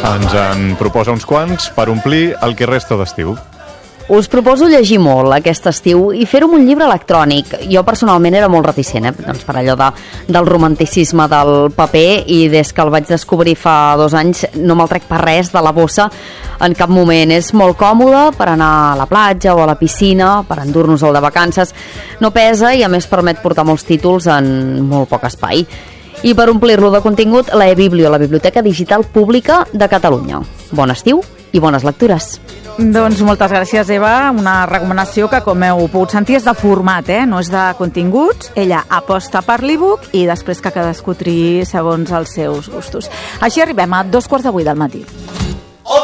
Ens en proposa uns quants per omplir el que resta d'estiu. Us proposo llegir molt aquest estiu i fer-ho amb un llibre electrònic. Jo personalment era molt reticent, doncs per allò del romanticisme del paper, i des que el vaig descobrir fa 2 anys no me'l trec per res de la bossa en cap moment. És molt còmode per anar a la platja o a la piscina, per endur-nos-el de vacances. No pesa i a més permet portar molts títols en molt poc espai. I per omplir-lo de contingut, la eBiblio, la Biblioteca Digital Pública de Catalunya. Bon estiu i bones lectures. Doncs moltes gràcies, Eva. Una recomanació que, com heu pogut sentir, és de format, no és de continguts. Ella aposta per l'e-book i després que cadascú triï segons els seus gustos. Així arribem a 2:15 del matí.